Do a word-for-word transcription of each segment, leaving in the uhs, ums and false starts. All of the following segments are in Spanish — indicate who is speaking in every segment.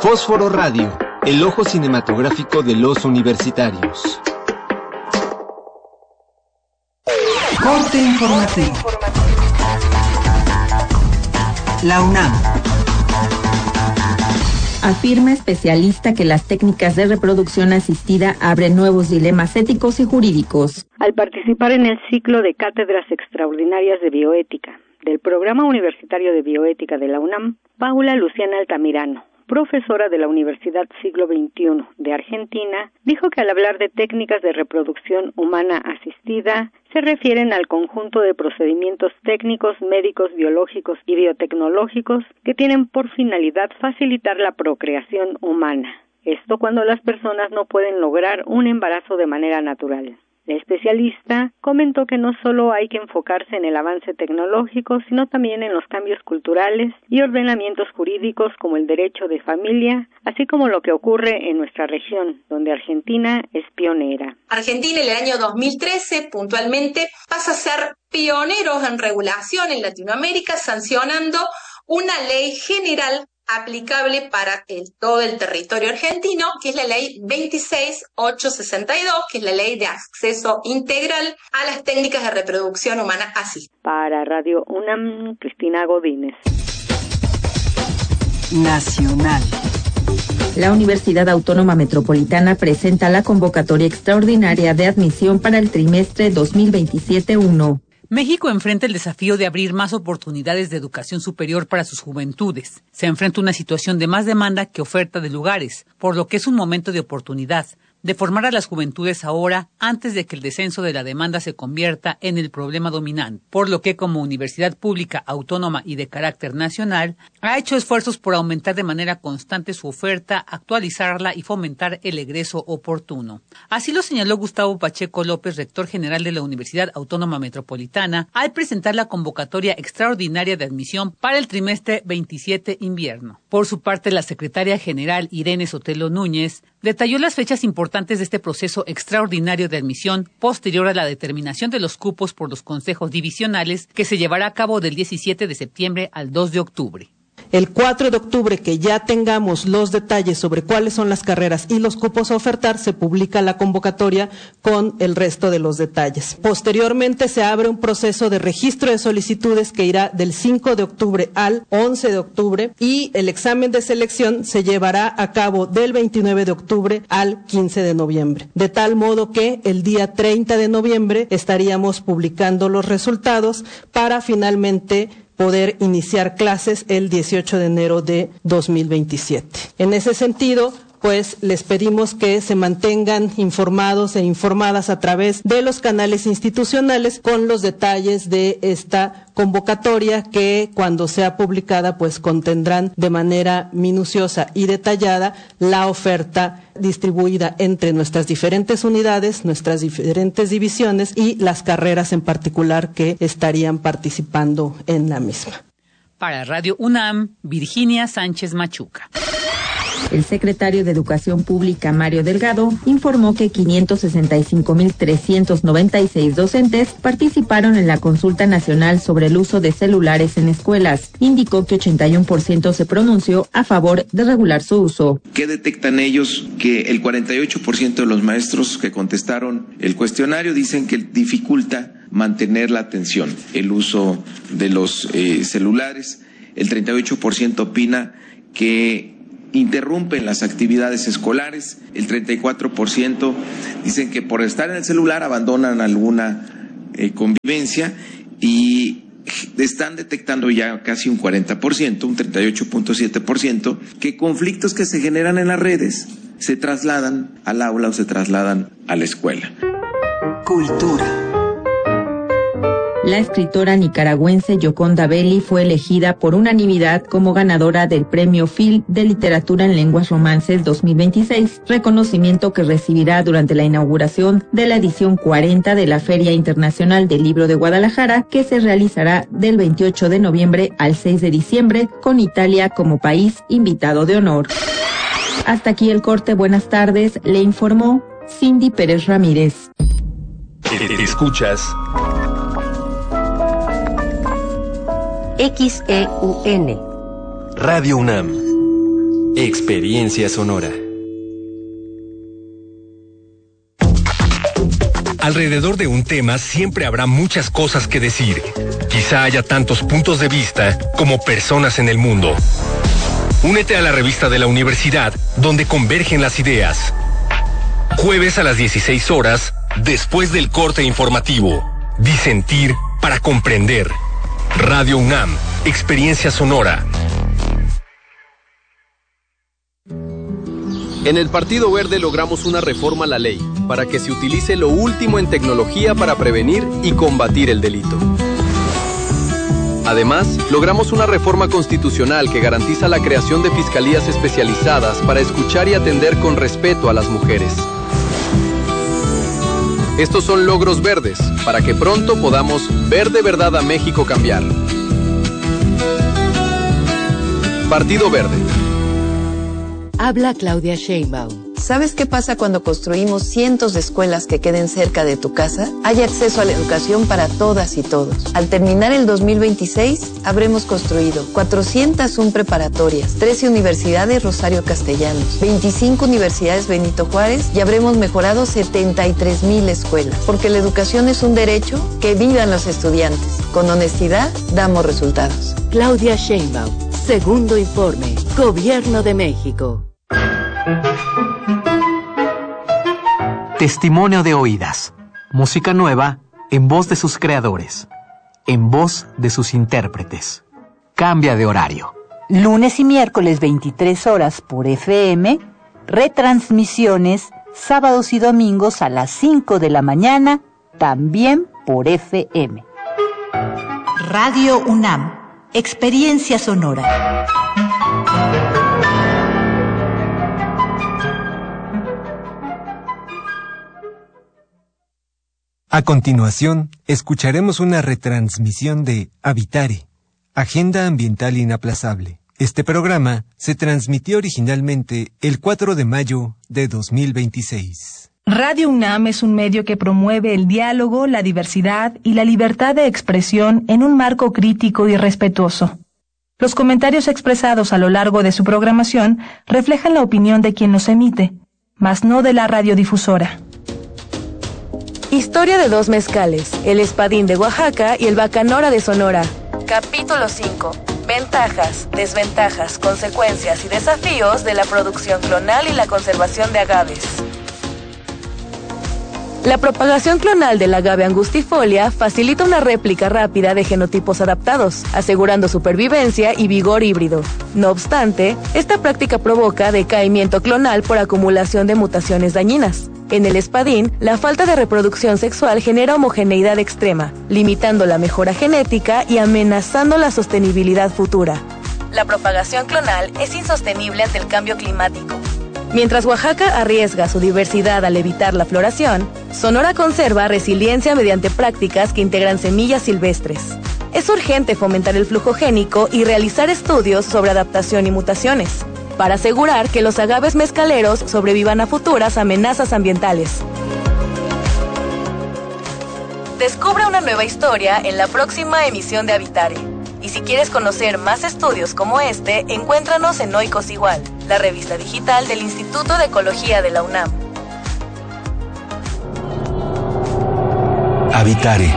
Speaker 1: Fósforo Radio, el ojo cinematográfico de los universitarios.
Speaker 2: Corte informativo. La UNAM.
Speaker 3: Afirma especialista que las técnicas de reproducción asistida abren nuevos dilemas éticos y jurídicos.
Speaker 4: Al participar en el ciclo de cátedras extraordinarias de bioética del Programa Universitario de Bioética de la UNAM, Paula Luciana Altamirano, profesora de la Universidad Siglo veintiuno de Argentina, dijo que al hablar de técnicas de reproducción humana asistida, se refieren al conjunto de procedimientos técnicos, médicos, biológicos y biotecnológicos que tienen por finalidad facilitar la procreación humana. Esto cuando las personas no pueden lograr un embarazo de manera natural. La especialista comentó que no solo hay que enfocarse en el avance tecnológico, sino también en los cambios culturales y ordenamientos jurídicos como el derecho de familia, así como lo que ocurre en nuestra región, donde Argentina es pionera.
Speaker 5: Argentina en el año dos mil trece, puntualmente, pasa a ser pioneros en regulación en Latinoamérica, sancionando una ley general aplicable para el, todo el territorio argentino, que es la ley veintiséis mil ochocientos sesenta y dos, que es la ley de acceso integral a las técnicas de reproducción humana asistida.
Speaker 4: Para Radio UNAM, Cristina Godínez.
Speaker 2: Nacional.
Speaker 3: La Universidad Autónoma Metropolitana presenta la convocatoria extraordinaria de admisión para el trimestre dos mil veintisiete uno.
Speaker 6: México enfrenta el desafío de abrir más oportunidades de educación superior para sus juventudes. Se enfrenta a una situación de más demanda que oferta de lugares, por lo que es un momento de oportunidad, de formar a las juventudes ahora antes de que el descenso de la demanda se convierta en el problema dominante, por lo que como universidad pública, autónoma y de carácter nacional, ha hecho esfuerzos por aumentar de manera constante su oferta, actualizarla y fomentar el egreso oportuno. Así lo señaló Gustavo Pacheco López, rector general de la Universidad Autónoma Metropolitana, al presentar la convocatoria extraordinaria de admisión para el trimestre veintisiete invierno. Por su parte, la secretaria general Irene Sotelo Núñez detalló las fechas importantes de este proceso extraordinario de admisión posterior a la determinación de los cupos por los consejos divisionales que se llevará a cabo del diecisiete de septiembre al dos de octubre.
Speaker 7: El cuatro de octubre, que ya tengamos los detalles sobre cuáles son las carreras y los cupos a ofertar, se publica la convocatoria con el resto de los detalles. Posteriormente se abre un proceso de registro de solicitudes que irá del cinco de octubre al once de octubre y el examen de selección se llevará a cabo del veintinueve de octubre al quince de noviembre. De tal modo que el día treinta de noviembre estaríamos publicando los resultados para finalmente poder iniciar clases el dieciocho de enero de dos mil veintisiete. En ese sentido, pues les pedimos que se mantengan informados e informadas a través de los canales institucionales con los detalles de esta convocatoria que cuando sea publicada pues contendrán de manera minuciosa y detallada la oferta distribuida entre nuestras diferentes unidades, nuestras diferentes divisiones y las carreras en particular que estarían participando en la misma.
Speaker 6: Para Radio UNAM, Virginia Sánchez Machuca.
Speaker 3: El secretario de Educación Pública, Mario Delgado, informó que quinientos sesenta y cinco mil trescientos noventa y seis docentes participaron en la consulta nacional sobre el uso de celulares en escuelas. Indicó que ochenta y uno por ciento se pronunció a favor de regular su uso.
Speaker 8: ¿Qué detectan ellos? Que el cuarenta y ocho por ciento de los maestros que contestaron el cuestionario dicen que dificulta mantener la atención, el uso de los eh, celulares. El treinta y ocho por ciento opina que interrumpen las actividades escolares. El treinta y cuatro por ciento dicen que por estar en el celular abandonan alguna eh, convivencia y están detectando ya casi un cuarenta por ciento, un treinta y ocho punto siete por ciento, que conflictos que se generan en las redes se trasladan al aula o se trasladan a la escuela.
Speaker 2: Cultura.
Speaker 3: La escritora nicaragüense Yoconda Belli fue elegida por unanimidad como ganadora del Premio Phil de Literatura en Lenguas Romances dos mil veintiséis, reconocimiento que recibirá durante la inauguración de la edición cuarenta de la Feria Internacional del Libro de Guadalajara, que se realizará del veintiocho de noviembre al seis de diciembre, con Italia como país invitado de honor. Hasta aquí el corte. Buenas tardes, le informó Cindy Pérez Ramírez.
Speaker 9: Escuchas
Speaker 10: X E U N
Speaker 9: Radio UNAM. Experiencia sonora. Alrededor de un tema siempre habrá muchas cosas que decir. Quizá haya tantos puntos de vista como personas en el mundo. Únete a la revista de la universidad, donde convergen las ideas. Jueves a las dieciséis horas, después del corte informativo. Disentir para comprender. Radio UNAM, Experiencia sonora.
Speaker 10: En el Partido Verde logramos una reforma a la ley para que se utilice lo último en tecnología para prevenir y combatir el delito. Además, logramos una reforma constitucional que garantiza la creación de fiscalías especializadas para escuchar y atender con respeto a las mujeres. Estos son logros verdes, para que pronto podamos ver de verdad a México cambiar. Partido Verde.
Speaker 11: Habla Claudia Sheinbaum. ¿Sabes qué pasa cuando construimos cientos de escuelas que queden cerca de tu casa? Hay acceso a la educación para todas y todos. Al terminar el dos mil veintiséis, habremos construido cuatrocientas una preparatorias, trece universidades Rosario Castellanos, veinticinco universidades Benito Juárez y habremos mejorado setenta y tres mil escuelas. Porque la educación es un derecho, que vivan los estudiantes. Con honestidad, damos resultados.
Speaker 12: Claudia Sheinbaum, segundo informe, Gobierno de México.
Speaker 13: Testimonio de oídas. Música nueva en voz de sus creadores, en voz de sus intérpretes. Cambia de horario.
Speaker 14: Lunes y miércoles veintitrés horas por F M, retransmisiones sábados y domingos a las cinco de la mañana, también por F M. Radio UNAM, Experiencia sonora.
Speaker 1: A continuación, escucharemos una retransmisión de Habitare, Agenda Ambiental Inaplazable. Este programa se transmitió originalmente el cuatro de mayo de dos mil veintiséis.
Speaker 15: Radio UNAM es un medio que promueve el diálogo, la diversidad y la libertad de expresión en un marco crítico y respetuoso. Los comentarios expresados a lo largo de su programación reflejan la opinión de quien los emite, mas no de la radiodifusora.
Speaker 16: Historia de dos mezcales, el espadín de Oaxaca y el bacanora de Sonora. Capítulo cinco. Ventajas, desventajas, consecuencias y desafíos de la producción clonal y la conservación de agaves. La propagación clonal del agave angustifolia facilita una réplica rápida de genotipos adaptados, asegurando supervivencia y vigor híbrido. No obstante, esta práctica provoca decaimiento clonal por acumulación de mutaciones dañinas. En el espadín, la falta de reproducción sexual genera homogeneidad extrema, limitando la mejora genética y amenazando la sostenibilidad futura. La propagación clonal es insostenible ante el cambio climático. Mientras Oaxaca arriesga su diversidad al evitar la floración, Sonora conserva resiliencia mediante prácticas que integran semillas silvestres. Es urgente fomentar el flujo génico y realizar estudios sobre adaptación y mutaciones, para asegurar que los agaves mezcaleros sobrevivan a futuras amenazas ambientales. Descubre una nueva historia en la próxima emisión de Habitare. Y si quieres conocer más estudios como este, encuéntranos en Oikos Igual, la revista digital del Instituto de Ecología de la UNAM.
Speaker 9: Habitare.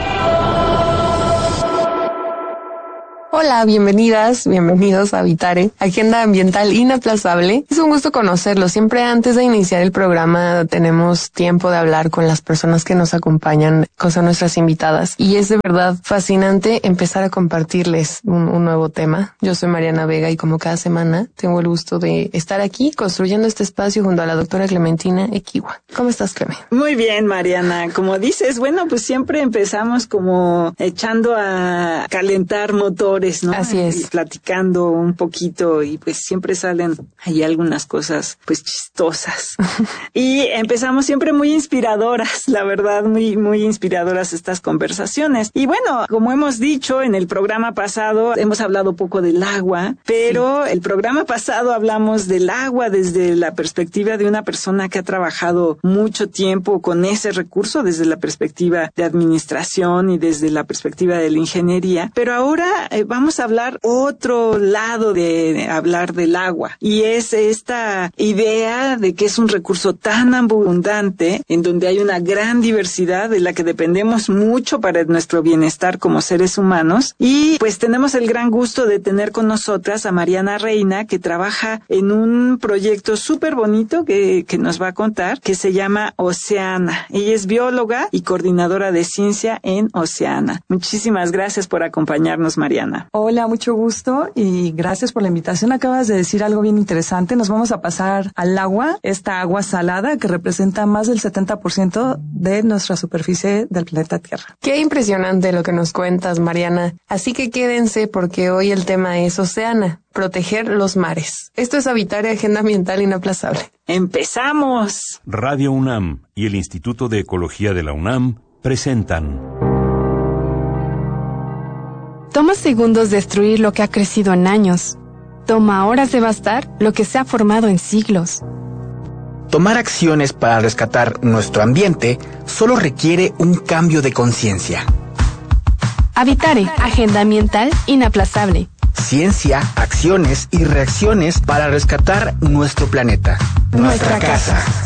Speaker 17: Hola, bienvenidas, bienvenidos a Habitare, Agenda Ambiental Inaplazable. Es un gusto conocerlos. Siempre antes de iniciar el programa tenemos tiempo de hablar con las personas que nos acompañan, que son nuestras invitadas. Y es de verdad fascinante empezar a compartirles un, un nuevo tema. Yo soy Mariana Vega y como cada semana tengo el gusto de estar aquí construyendo este espacio junto a la doctora Clementina Equihua. ¿Cómo estás, Clemen?
Speaker 18: Muy bien, Mariana. Como dices, bueno, pues siempre empezamos como echando a calentar motores, ¿no?
Speaker 17: Así es.
Speaker 18: Y platicando un poquito y pues siempre salen ahí algunas cosas pues chistosas. Y empezamos siempre muy inspiradoras, la verdad, muy, muy inspiradoras estas conversaciones. Y bueno, como hemos dicho en el programa pasado, hemos hablado poco del agua, pero sí. El programa pasado hablamos del agua desde la perspectiva de una persona que ha trabajado mucho tiempo con ese recurso, desde la perspectiva de administración y desde la perspectiva de la ingeniería. Pero ahora eh, vamos a hablar otro lado de hablar del agua, y es esta idea de que es un recurso tan abundante en donde hay una gran diversidad de la que dependemos mucho para nuestro bienestar como seres humanos. Y pues tenemos el gran gusto de tener con nosotras a Mariana Reina, que trabaja en un proyecto súper bonito que, que nos va a contar, que se llama Oceana. Ella es bióloga y coordinadora de ciencia en Oceana. Muchísimas gracias por acompañarnos, Mariana.
Speaker 19: Hola, mucho gusto y gracias por la invitación. Acabas de decir algo bien interesante. Nos vamos a pasar al agua, esta agua salada que representa más del setenta por ciento de nuestra superficie del planeta Tierra.
Speaker 17: Qué impresionante lo que nos cuentas, Mariana. Así que quédense porque hoy el tema es Oceana, proteger los mares. Esto es Habitar y Agenda Ambiental Inaplazable.
Speaker 18: ¡Empezamos!
Speaker 20: Radio UNAM y el Instituto de Ecología de la UNAM presentan...
Speaker 21: Toma segundos destruir lo que ha crecido en años. Toma horas devastar lo que se ha formado en siglos.
Speaker 22: Tomar acciones para rescatar nuestro ambiente solo requiere un cambio de conciencia.
Speaker 21: Habitare, Agenda Ambiental Inaplazable.
Speaker 22: Ciencia, acciones y reacciones para rescatar nuestro planeta.
Speaker 21: Nuestra, nuestra casa. casa.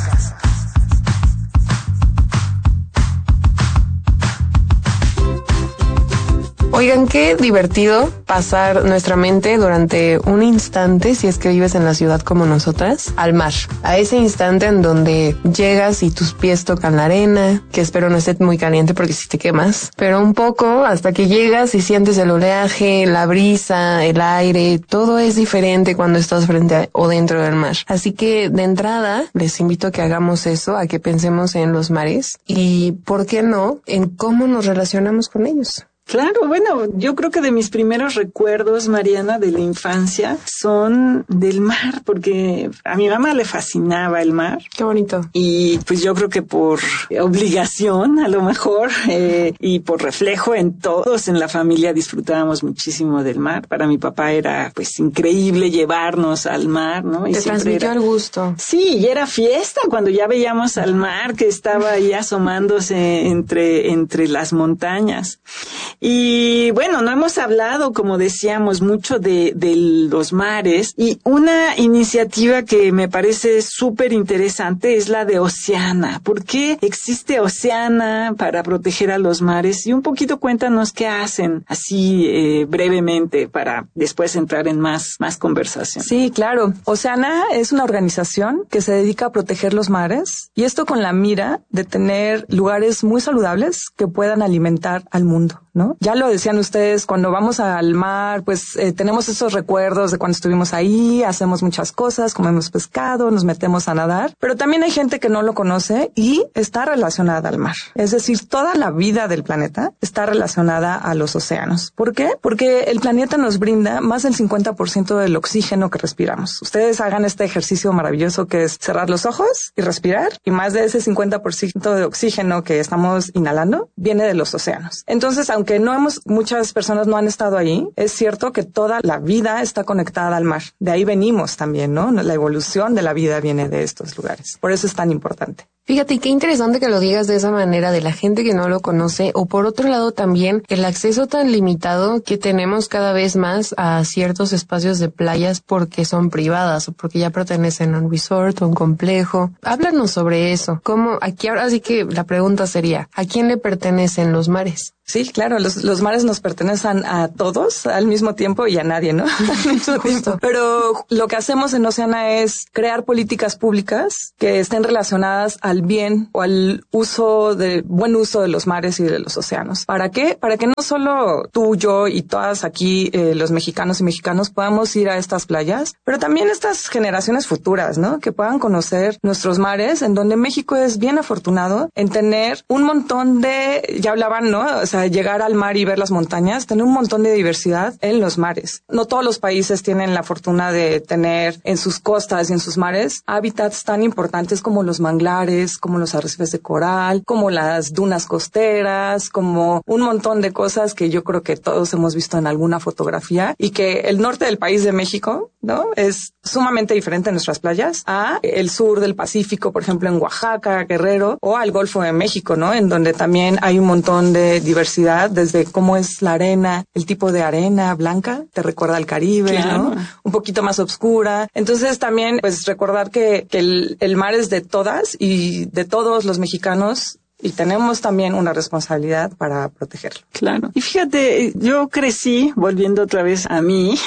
Speaker 17: Oigan, qué divertido pasar nuestra mente durante un instante, si es que vives en la ciudad como nosotras, al mar. A ese instante en donde llegas y tus pies tocan la arena, que espero no esté muy caliente porque si te quemas, pero un poco hasta que llegas y sientes el oleaje, la brisa, el aire, todo es diferente cuando estás frente a, o dentro del mar. Así que de entrada les invito a que hagamos eso, a que pensemos en los mares y, ¿por qué no?, en cómo nos relacionamos con ellos.
Speaker 18: Claro, bueno, yo creo que de mis primeros recuerdos, Mariana, de la infancia son del mar, porque a mi mamá le fascinaba el mar.
Speaker 17: Qué bonito.
Speaker 18: Y pues yo creo que por obligación, a lo mejor, eh, y por reflejo en todos en la familia disfrutábamos muchísimo del mar. Para mi papá era pues increíble llevarnos al mar, ¿no? Y
Speaker 17: te transmitió el gusto.
Speaker 18: Sí, y era fiesta cuando ya veíamos al mar que estaba ahí asomándose entre, entre las montañas. Y bueno, no hemos hablado, como decíamos, mucho de, de los mares, y una iniciativa que me parece súper interesante es la de Oceana. ¿Por qué existe Oceana para proteger a los mares? Y un poquito cuéntanos qué hacen, así eh, brevemente, para después entrar en más, más conversación.
Speaker 19: Sí, claro. Oceana es una organización que se dedica a proteger los mares, y esto con la mira de tener lugares muy saludables que puedan alimentar al mundo, ¿no? Ya lo decían ustedes, cuando vamos al mar, pues eh, tenemos esos recuerdos de cuando estuvimos ahí, hacemos muchas cosas, comemos pescado, nos metemos a nadar, pero también hay gente que no lo conoce y está relacionada al mar. Es decir, toda la vida del planeta está relacionada a los océanos. ¿Por qué? Porque el planeta nos brinda más del cincuenta por ciento del oxígeno que respiramos. Ustedes hagan este ejercicio maravilloso que es cerrar los ojos y respirar, y más de ese cincuenta por ciento de oxígeno que estamos inhalando viene de los océanos. Entonces, aunque no hemos, muchas personas no han estado ahí, es cierto que toda la vida está conectada al mar. De ahí venimos también, ¿no? La evolución de la vida viene de estos lugares. Por eso es tan importante.
Speaker 17: Fíjate, qué interesante que lo digas de esa manera, de la gente que no lo conoce, o por otro lado también el acceso tan limitado que tenemos cada vez más a ciertos espacios de playas porque son privadas o porque ya pertenecen a un resort o un complejo. Háblanos sobre eso. ¿Cómo? Aquí ahora sí que la pregunta sería, ¿a quién le pertenecen los mares?
Speaker 19: Sí, claro, los, los mares nos pertenecen a todos al mismo tiempo y a nadie, ¿no? Al mismo tiempo. Pero lo que hacemos en Oceana es crear políticas públicas que estén relacionadas al bien o al uso de buen uso de los mares y de los océanos. ¿Para qué? Para que no solo tú, yo y todas aquí, eh, los mexicanos y mexicanos, podamos ir a estas playas, pero también estas generaciones futuras, ¿no? Que puedan conocer nuestros mares, en donde México es bien afortunado en tener un montón de, ya hablaban, ¿no? O sea, llegar al mar y ver las montañas, tener un montón de diversidad en los mares. No todos los países tienen la fortuna de tener en sus costas y en sus mares hábitats tan importantes como los manglares, naturales, como los arrecifes de coral, como las dunas costeras, como un montón de cosas que yo creo que todos hemos visto en alguna fotografía, y que el norte del país de México, ¿no?, es sumamente diferente en nuestras playas a el sur del Pacífico, por ejemplo, en Oaxaca, Guerrero, o al Golfo de México, ¿no?, en donde también hay un montón de diversidad, desde cómo es la arena, el tipo de arena blanca, te recuerda al Caribe, claro, ¿no?, un poquito más oscura. Entonces también, pues, recordar que, que el, el mar es de todas y de todos los mexicanos, y tenemos también una responsabilidad para protegerlo.
Speaker 18: Claro. Y fíjate, yo crecí, volviendo otra vez a mí,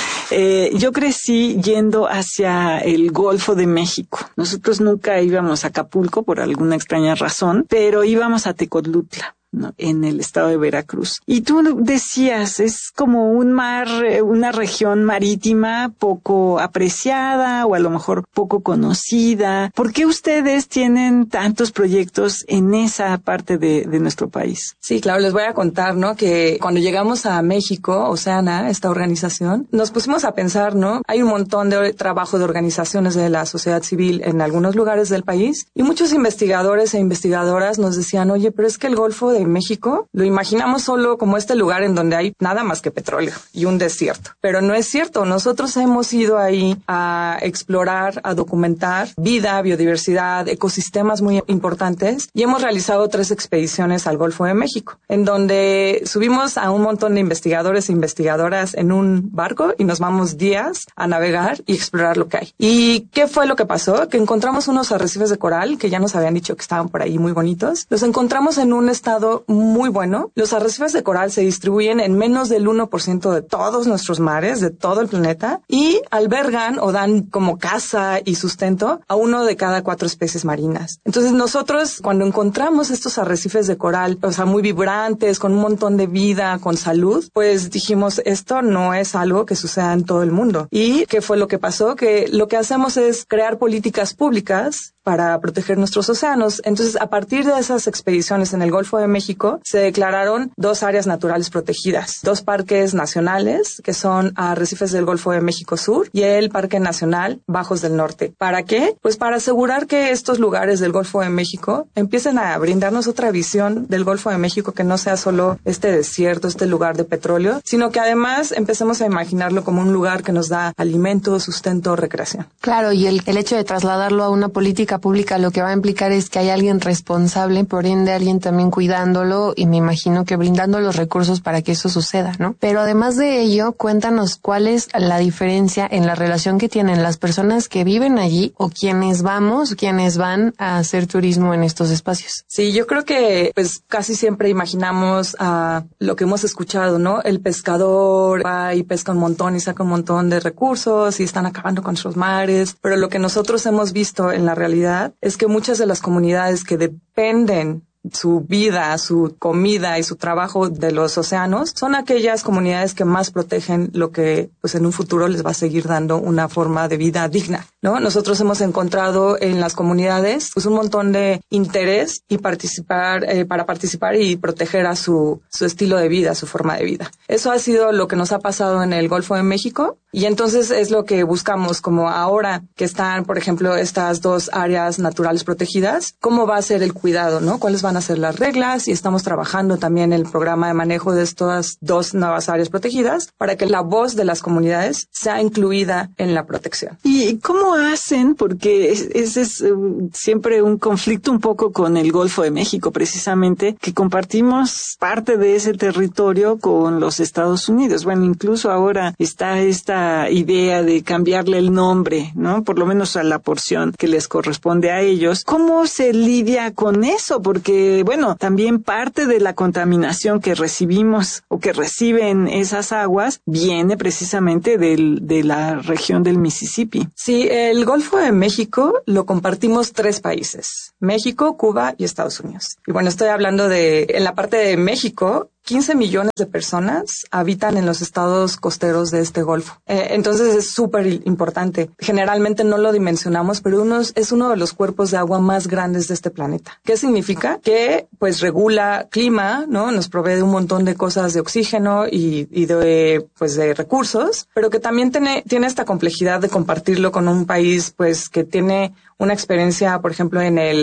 Speaker 18: eh, yo crecí yendo hacia el Golfo de México. Nosotros nunca íbamos a Acapulco por alguna extraña razón, pero íbamos a Tecolutla, ¿no?, en el estado de Veracruz. Y tú decías, es como un mar, una región marítima poco apreciada o a lo mejor poco conocida. ¿Por qué ustedes tienen tantos proyectos en esa parte de, de nuestro país?
Speaker 19: Sí, claro, les voy a contar, ¿no?, que cuando llegamos a México, Oceana, esta organización, nos pusimos a pensar, ¿no? Hay un montón de trabajo de organizaciones de la sociedad civil en algunos lugares del país, y muchos investigadores e investigadoras nos decían, oye, pero es que el Golfo de México lo imaginamos solo como este lugar en donde hay nada más que petróleo y un desierto, pero no es cierto. Nosotros hemos ido ahí a explorar, a documentar vida, biodiversidad, ecosistemas muy importantes, y hemos realizado tres expediciones al Golfo de México, en donde subimos a un montón de investigadores e investigadoras en un barco y nos vamos días a navegar y explorar lo que hay. ¿Y qué fue lo que pasó? Que encontramos unos arrecifes de coral que ya nos habían dicho que estaban por ahí muy bonitos. Los encontramos en un estado muy bueno. Los arrecifes de coral se distribuyen en menos del uno por ciento de todos nuestros mares, de todo el planeta, y albergan o dan como casa y sustento a uno de cada cuatro especies marinas. Entonces nosotros, cuando encontramos estos arrecifes de coral, o sea, muy vibrantes, con un montón de vida, con salud, pues dijimos, esto no es algo que suceda en todo el mundo. ¿Y qué fue lo que pasó? Que lo que hacemos es crear políticas públicas para proteger nuestros océanos. Entonces, a partir de esas expediciones en el Golfo de México, se declararon dos áreas naturales protegidas, dos parques nacionales, que son arrecifes del Golfo de México Sur y el Parque Nacional Bajos del Norte. ¿Para qué? Pues para asegurar que estos lugares del Golfo de México empiecen a brindarnos otra visión del Golfo de México, que no sea solo este desierto, este lugar de petróleo, sino que además empecemos a imaginarlo como un lugar que nos da alimento, sustento, recreación.
Speaker 17: Claro, y el, el hecho de trasladarlo a una política pública lo que va a implicar es que hay alguien responsable, por ende alguien también cuidándolo, y me imagino que brindando los recursos para que eso suceda, ¿no? Pero además de ello, cuéntanos cuál es la diferencia en la relación que tienen las personas que viven allí o quienes vamos, quienes van a hacer turismo en estos espacios.
Speaker 19: Sí, yo creo que pues casi siempre imaginamos a uh, lo que hemos escuchado, ¿no? El pescador va y pesca un montón y saca un montón de recursos y están acabando con sus mares, pero lo que nosotros hemos visto en la realidad es que muchas de las comunidades que dependen su vida, su comida y su trabajo de los océanos son aquellas comunidades que más protegen lo que pues en un futuro les va a seguir dando una forma de vida digna, ¿no? Nosotros hemos encontrado en las comunidades pues un montón de interés y participar eh, para participar y proteger a su su estilo de vida, su forma de vida. Eso ha sido lo que nos ha pasado en el Golfo de México, y entonces es lo que buscamos, como ahora que están, por ejemplo, estas dos áreas naturales protegidas, ¿cómo va a ser el cuidado, no? ¿Cuáles van a ser las reglas? Y estamos trabajando también el programa de manejo de estas dos nuevas áreas protegidas para que la voz de las comunidades sea incluida en la protección.
Speaker 18: ¿Y cómo hacen? Porque ese es uh, siempre un conflicto un poco con el Golfo de México, precisamente, que compartimos parte de ese territorio con los Estados Unidos. Bueno, incluso ahora está esta idea de cambiarle el nombre, ¿no? Por lo menos a la porción que les corresponde a ellos. ¿Cómo se lidia con eso? Porque, bueno, también parte de la contaminación que recibimos o que reciben esas aguas viene precisamente del, de la región del Mississippi.
Speaker 19: Sí, el Golfo de México lo compartimos tres países: México, Cuba y Estados Unidos. Y bueno, estoy hablando de, en la parte de México, quince millones de personas habitan en los estados costeros de este golfo. Eh, entonces es súper importante. Generalmente no lo dimensionamos, pero uno es uno de los cuerpos de agua más grandes de este planeta. ¿Qué significa? Que pues regula clima, ¿no? Nos provee de un montón de cosas de oxígeno y, y de pues de recursos, pero que también tiene, tiene esta complejidad de compartirlo con un país pues que tiene una experiencia, por ejemplo, en el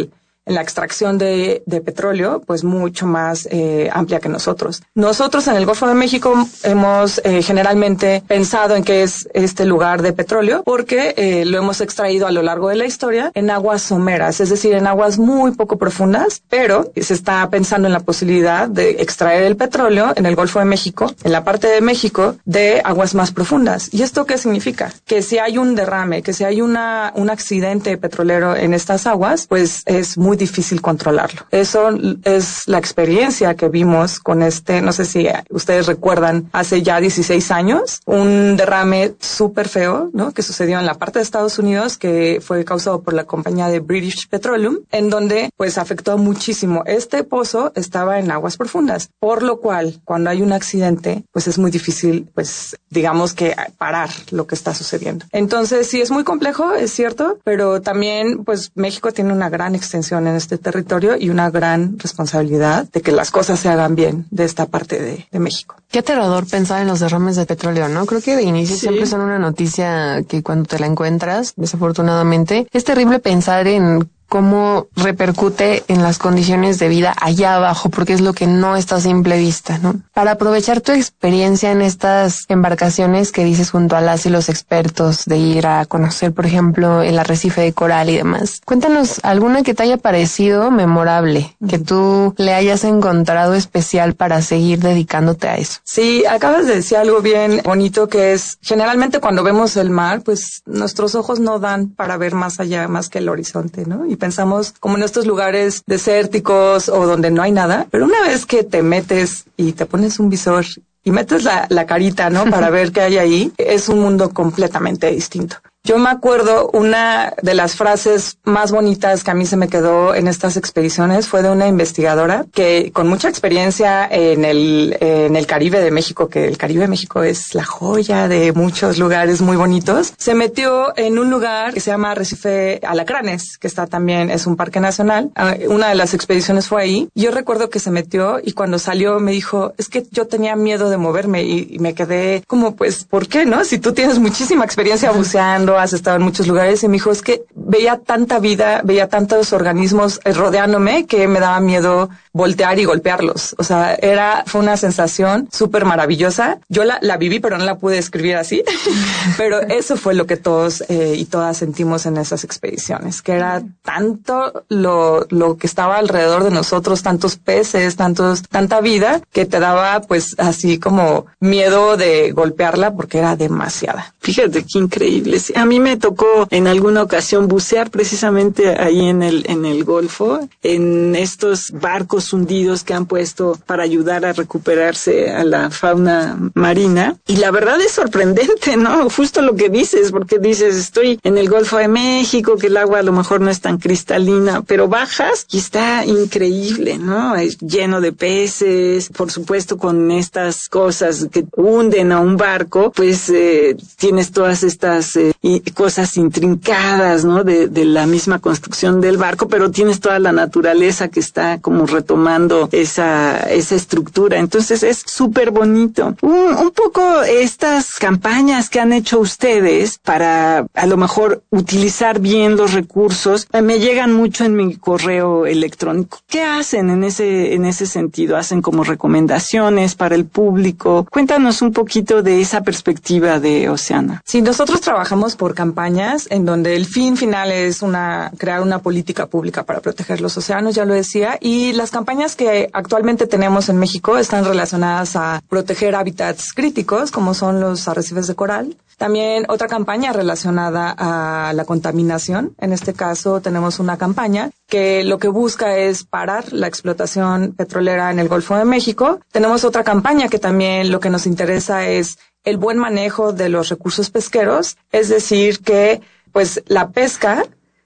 Speaker 19: en la extracción de, de petróleo, pues mucho más eh, amplia que nosotros. Nosotros en el Golfo de México hemos eh, generalmente pensado en qué es este lugar de petróleo porque eh, lo hemos extraído a lo largo de la historia en aguas someras, es decir, en aguas muy poco profundas, pero se está pensando en la posibilidad de extraer el petróleo en el Golfo de México, en la parte de México, de aguas más profundas. ¿Y esto qué significa? Que si hay un derrame, que si hay una un accidente petrolero en estas aguas, pues es muy difícil controlarlo. Eso es la experiencia que vimos con este, no sé si ustedes recuerdan, hace ya dieciséis años, un derrame súper feo, ¿no? Que sucedió en la parte de Estados Unidos, que fue causado por la compañía de British Petroleum, en donde pues afectó muchísimo. Este pozo estaba en aguas profundas, por lo cual cuando hay un accidente, pues es muy difícil, pues digamos que parar lo que está sucediendo. Entonces sí es muy complejo, es cierto, pero también pues México tiene una gran extensión en este territorio y una gran responsabilidad de que las cosas se hagan bien de esta parte de, de México.
Speaker 17: Qué aterrador pensar en los derrames de petróleo, ¿no? Creo que de inicio sí. Siempre son una noticia que cuando te la encuentras, desafortunadamente, es terrible pensar en cómo repercute en las condiciones de vida allá abajo, porque es lo que no está a simple vista, ¿no? Para aprovechar tu experiencia en estas embarcaciones que dices junto a las y los expertos de ir a conocer, por ejemplo, el arrecife de coral y demás, cuéntanos alguna que te haya parecido memorable, uh-huh. que tú le hayas encontrado especial para seguir dedicándote a eso.
Speaker 19: Sí, acabas de decir algo bien bonito, que es generalmente cuando vemos el mar, pues nuestros ojos no dan para ver más allá, más que el horizonte, ¿no? Y pensamos como en estos lugares desérticos o donde no hay nada, pero una vez que te metes y te pones un visor y metes la, la carita, ¿no? Para ver qué hay ahí, es un mundo completamente distinto. Yo me acuerdo una de las frases más bonitas que a mí se me quedó en estas expediciones fue de una investigadora que con mucha experiencia en el en el Caribe de México, que el Caribe de México es la joya de muchos lugares muy bonitos, se metió en un lugar que se llama Arrecife Alacranes, que está también, es un parque nacional. Una de las expediciones fue ahí. Yo recuerdo que se metió y cuando salió me dijo, es que yo tenía miedo de moverme y, y me quedé como, pues, ¿por qué no? Si tú tienes muchísima experiencia buceando, has estado en muchos lugares, y me dijo, es que veía tanta vida, veía tantos organismos rodeándome que me daba miedo voltear y golpearlos. O sea, era, fue una sensación súper maravillosa. Yo la, la viví, pero no la pude escribir así. Pero eso fue lo que todos eh, y todas sentimos en esas expediciones, que era tanto lo, lo que estaba alrededor de nosotros, tantos peces, tantos, tanta vida, que te daba pues así como miedo de golpearla porque era demasiada.
Speaker 18: Fíjate qué increíble. A mí me tocó en alguna ocasión bucear precisamente ahí en el, en el Golfo, en estos barcos hundidos que han puesto para ayudar a recuperarse a la fauna marina. Y la verdad es sorprendente, ¿no? Justo lo que dices, porque dices, estoy en el Golfo de México, que el agua a lo mejor no es tan cristalina, pero bajas y está increíble, ¿no? Es lleno de peces, por supuesto con estas cosas que hunden a un barco, pues eh, tienes todas estas eh, cosas intrincadas, ¿no? De, de la misma construcción del barco, pero tienes toda la naturaleza que está como retomando esa, esa estructura. Entonces es súper bonito. Un, un poco estas campañas que han hecho ustedes para a lo mejor utilizar bien los recursos, me llegan mucho en mi correo electrónico. ¿Qué hacen en ese, en ese sentido? ¿Hacen como recomendaciones para el público? Cuéntanos un poquito de esa perspectiva de Oceana.
Speaker 19: Sí, nosotros trabajamos por campañas en donde el fin final es una crear una política pública para proteger los océanos, ya lo decía, y las campañas que actualmente tenemos en México están relacionadas a proteger hábitats críticos, como son los arrecifes de coral. También otra campaña relacionada a la contaminación. En este caso tenemos una campaña que lo que busca es parar la explotación petrolera en el Golfo de México. Tenemos otra campaña que también lo que nos interesa es el buen manejo de los recursos pesqueros, es decir, que pues la pesca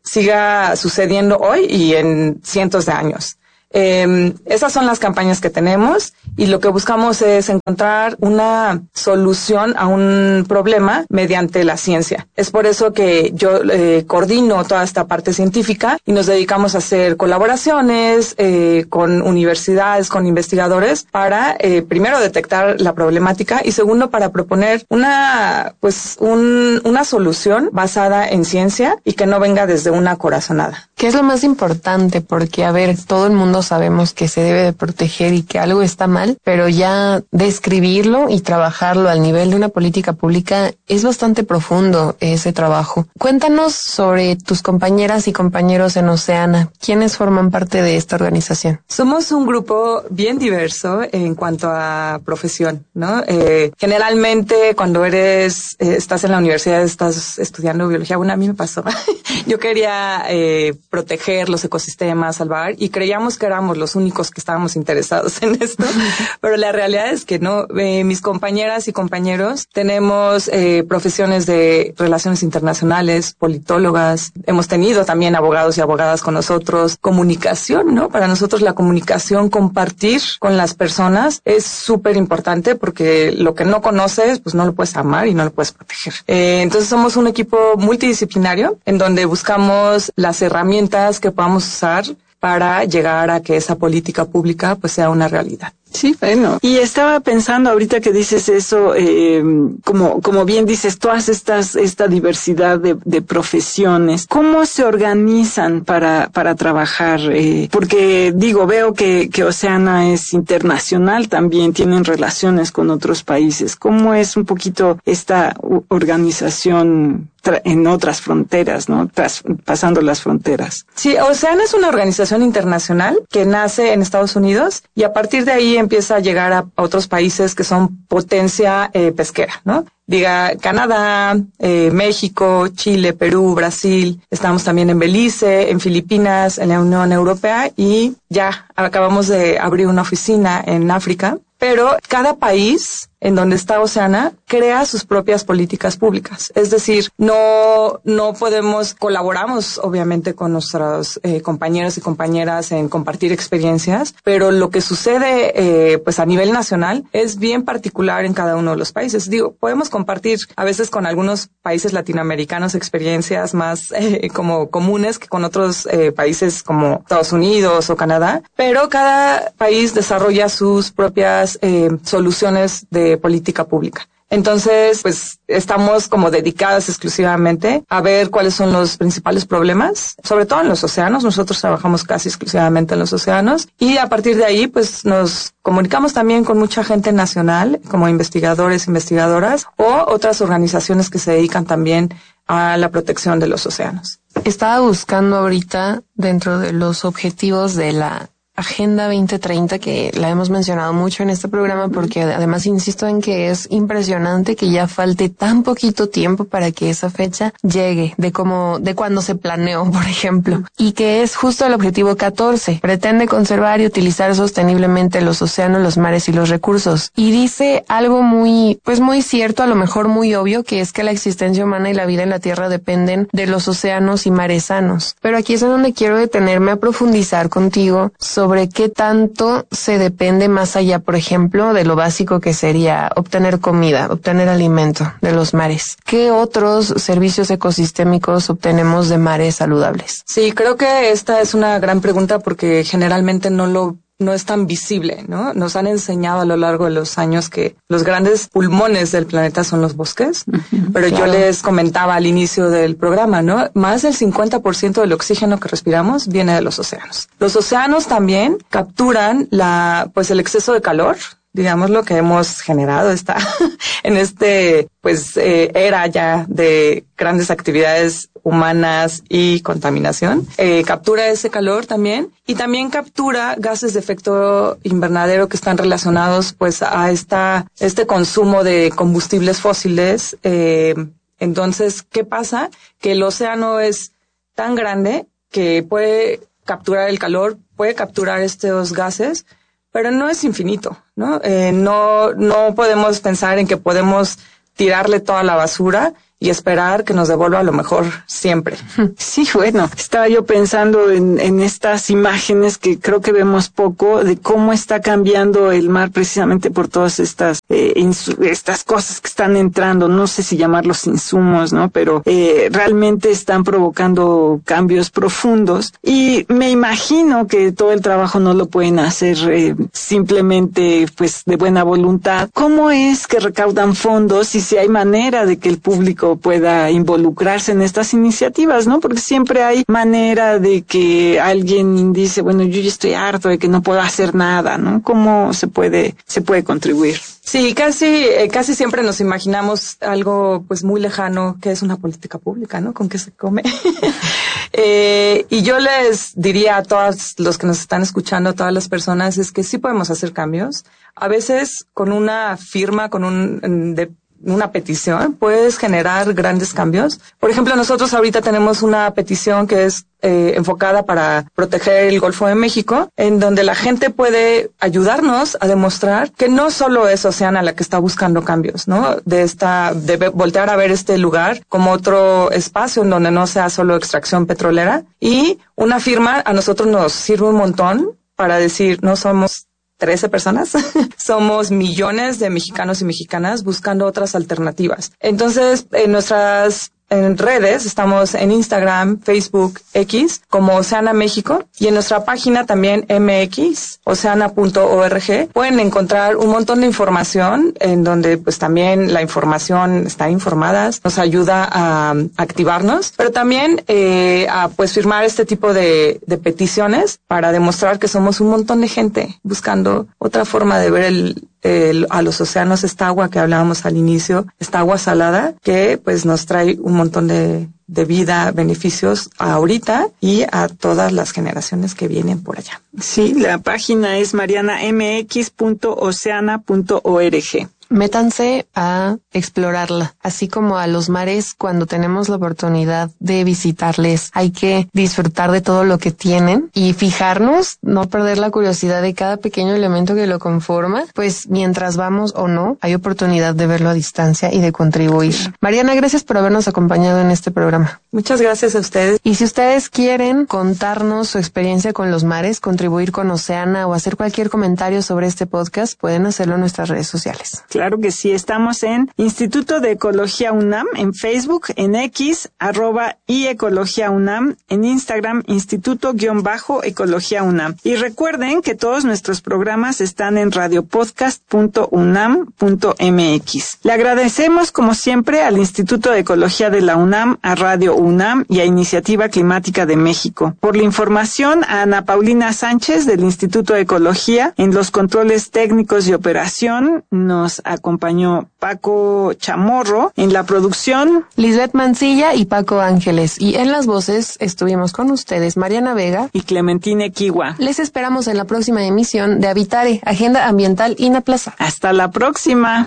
Speaker 19: siga sucediendo hoy y en cientos de años. Eh, esas son las campañas que tenemos y lo que buscamos es encontrar una solución a un problema mediante la ciencia. Es por eso que yo eh, coordino toda esta parte científica y nos dedicamos a hacer colaboraciones eh, con universidades, con investigadores para eh, primero detectar la problemática y segundo para proponer una pues un, una solución basada en ciencia y que no venga desde una corazonada.
Speaker 17: ¿Qué es lo más importante? Porque, a ver, todo el mundo sabemos que se debe de proteger y que algo está mal, pero ya describirlo y trabajarlo al nivel de una política pública es bastante profundo ese trabajo. Cuéntanos sobre tus compañeras y compañeros en Oceana. ¿Quiénes forman parte de esta organización?
Speaker 19: Somos un grupo bien diverso en cuanto a profesión, ¿no? Eh, generalmente cuando eres, eh, estás en la universidad, estás estudiando biología. Bueno, a mí me pasó. Yo quería eh, proteger los ecosistemas, salvar, y creíamos que éramos los únicos que estábamos interesados en esto, pero la realidad es que no. Eh, mis compañeras y compañeros tenemos eh, profesiones de relaciones internacionales, politólogas, hemos tenido también abogados y abogadas con nosotros, comunicación, ¿no? Para nosotros la comunicación, compartir con las personas es súper importante porque lo que no conoces, pues no lo puedes amar y no lo puedes proteger. Eh, entonces somos un equipo multidisciplinario en donde buscamos las herramientas que podamos usar para llegar a que esa política pública pues sea una realidad.
Speaker 18: Sí, bueno. Y estaba pensando ahorita que dices eso, eh, como como bien dices, todas estas esta diversidad de, de profesiones, ¿cómo se organizan para para trabajar? Eh, porque digo, veo que que Oceana es internacional, también tienen relaciones con otros países. ¿Cómo es un poquito esta organización en otras fronteras, ¿no? Tras, pasando las fronteras.
Speaker 19: Sí, Oceana es una organización internacional que nace en Estados Unidos y a partir de ahí empieza a llegar a otros países que son potencia eh, pesquera, ¿no? Diga Canadá, eh, México, Chile, Perú, Brasil. Estamos también en Belice, en Filipinas, en la Unión Europea y ya acabamos de abrir una oficina en África. Pero cada país en donde está Oceana crea sus propias políticas públicas. Es decir, no no podemos, colaboramos obviamente con nuestros eh, compañeros y compañeras en compartir experiencias, pero lo que sucede eh, pues a nivel nacional es bien particular en cada uno de los países. Digo, podemos compartir a veces con algunos países latinoamericanos experiencias más eh, como comunes que con otros eh, países como Estados Unidos o Canadá, pero cada país desarrolla sus propias eh, soluciones de política pública. Entonces, pues estamos como dedicadas exclusivamente a ver cuáles son los principales problemas, sobre todo en los océanos. Nosotros trabajamos casi exclusivamente en los océanos y a partir de ahí, pues nos comunicamos también con mucha gente nacional, como investigadores, investigadoras o otras organizaciones que se dedican también a la protección de los océanos.
Speaker 17: Estaba buscando ahorita dentro de los objetivos de la Agenda veinte treinta, que la hemos mencionado mucho en este programa porque además insisto en que es impresionante que ya falte tan poquito tiempo para que esa fecha llegue, de como, de cuando se planeó, por ejemplo, y que es justo el objetivo catorce. Pretende conservar y utilizar sosteniblemente los océanos, los mares y los recursos. Y dice algo muy, pues muy cierto, a lo mejor muy obvio, que es que la existencia humana y la vida en la Tierra dependen de los océanos y mares sanos. Pero aquí es en donde quiero detenerme a profundizar contigo sobre sobre qué tanto se depende más allá, por ejemplo, de lo básico que sería obtener comida, obtener alimento de los mares. ¿Qué otros servicios ecosistémicos obtenemos de mares saludables?
Speaker 19: Sí, creo que esta es una gran pregunta porque generalmente no lo no es tan visible, ¿no? Nos han enseñado a lo largo de los años que los grandes pulmones del planeta son los bosques, uh-huh, pero claro. Yo les comentaba al inicio del programa, ¿no? Más del cincuenta por ciento del oxígeno que respiramos viene de los océanos. Los océanos también capturan la, pues el exceso de calor, digamos, lo que hemos generado está en este, pues, eh, era ya de grandes actividades humanas y contaminación. Eh, captura ese calor también y también captura gases de efecto invernadero que están relacionados, pues, a esta, este consumo de combustibles fósiles. Eh, entonces, ¿qué pasa? Que el océano es tan grande que puede capturar el calor, puede capturar estos gases, pero no es infinito, ¿no? Eh, no, no podemos pensar en que podemos tirarle toda la basura y esperar que nos devuelva lo mejor siempre.
Speaker 18: Sí, bueno, estaba yo pensando en, en estas imágenes que creo que vemos poco de cómo está cambiando el mar precisamente por todas estas eh, insu- estas cosas que están entrando, no sé si llamarlos insumos, ¿no? Pero eh, realmente están provocando cambios profundos y me imagino que todo el trabajo no lo pueden hacer eh, simplemente pues de buena voluntad. ¿Cómo es que recaudan fondos y si hay manera de que el público mundo pueda involucrarse en estas iniciativas, ¿no? Porque siempre hay manera de que alguien dice, bueno, yo ya estoy harto de que no puedo hacer nada, ¿no? ¿Cómo se puede, se puede contribuir?
Speaker 19: Sí, casi, eh, casi siempre nos imaginamos algo pues muy lejano, que es una política pública, ¿no? ¿Con qué se come? eh, y yo les diría a todos los que nos están escuchando, a todas las personas, es que sí podemos hacer cambios. A veces con una firma, con un, de, una petición, puedes generar grandes cambios. Por ejemplo, nosotros ahorita tenemos una petición que es eh, enfocada para proteger el Golfo de México, en donde la gente puede ayudarnos a demostrar que no solo es Oceana la que está buscando cambios, ¿no? De esta, de voltear a ver este lugar como otro espacio en donde no sea solo extracción petrolera. Y una firma a nosotros nos sirve un montón para decir, no somos trece personas, somos millones de mexicanos y mexicanas buscando otras alternativas. Entonces, en nuestras en redes, estamos en Instagram, Facebook, X, como Oceana México, y en nuestra página también M X, oceana punto org, pueden encontrar un montón de información en donde pues también la información está informada, nos ayuda a activarnos, pero también eh, a pues firmar este tipo de, de peticiones para demostrar que somos un montón de gente buscando otra forma de ver el El, a los océanos, esta agua que hablábamos al inicio, esta agua salada que pues nos trae un montón de, de vida, beneficios ahorita y a todas las generaciones que vienen por allá.
Speaker 18: Sí, la página es mariana m x punto oceana punto org.
Speaker 17: Métanse a explorarla, así como a los mares cuando tenemos la oportunidad de visitarles. Hay que disfrutar de todo lo que tienen y fijarnos, no perder la curiosidad de cada pequeño elemento que lo conforma, pues mientras vamos o no, hay oportunidad de verlo a distancia y de contribuir. Mariana, gracias por habernos acompañado en este programa.
Speaker 19: Muchas gracias a ustedes.
Speaker 17: Y si ustedes quieren contarnos su experiencia con los mares, contribuir con Oceana o hacer cualquier comentario sobre este podcast, pueden hacerlo en nuestras redes sociales.
Speaker 18: Claro que sí, estamos en Instituto de Ecología UNAM, en Facebook, en X, arroba y Ecología UNAM, en Instagram, Instituto-Ecología UNAM. Y recuerden que todos nuestros programas están en radiopodcast punto unam punto m x. Le agradecemos, como siempre, al Instituto de Ecología de la UNAM, a Radio UNAM y a Iniciativa Climática de México. Por la información, a Ana Paulina Sánchez, del Instituto de Ecología. En los controles técnicos y operación nos acompañó Paco Chamorro, en la producción
Speaker 17: Lisbeth Mancilla y Paco Ángeles, y en las voces estuvimos con ustedes Mariana Vega
Speaker 18: y Clementine Kiwa.
Speaker 17: Les esperamos en la próxima emisión de Habitare, Agenda Ambiental inaplazable.
Speaker 18: Hasta la próxima.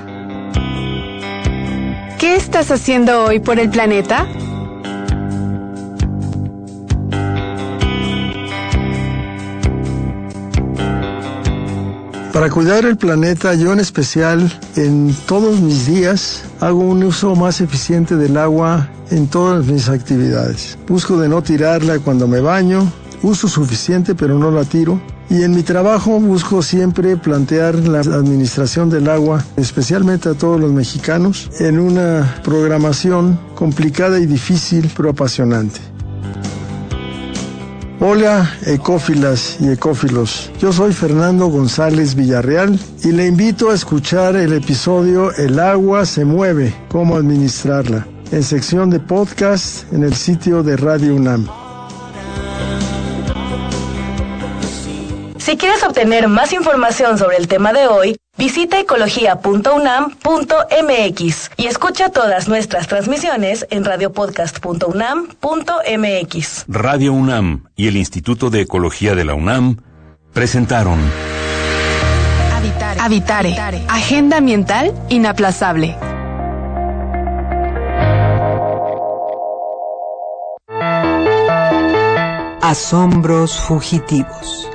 Speaker 21: ¿Qué estás haciendo hoy por el planeta?
Speaker 4: Para cuidar el planeta, yo en especial, en todos mis días, hago un uso más eficiente del agua en todas mis actividades. Busco de no tirarla cuando me baño, uso suficiente pero no la tiro. Y en mi trabajo busco siempre plantear la administración del agua, especialmente a todos los mexicanos, en una programación complicada y difícil, pero apasionante. Hola, ecófilas y ecófilos. Yo soy Fernando González Villarreal y le invito a escuchar el episodio El agua se mueve, cómo administrarla, en sección de podcast en el sitio de Radio UNAM.
Speaker 16: Si quieres obtener más información sobre el tema de hoy, visita ecología punto unam punto m x y escucha todas nuestras transmisiones en radiopodcast punto unam punto m x.
Speaker 20: Radio UNAM y el Instituto de Ecología de la UNAM presentaron
Speaker 21: Habitare, Habitare, Agenda Ambiental Inaplazable.
Speaker 2: Asombros fugitivos.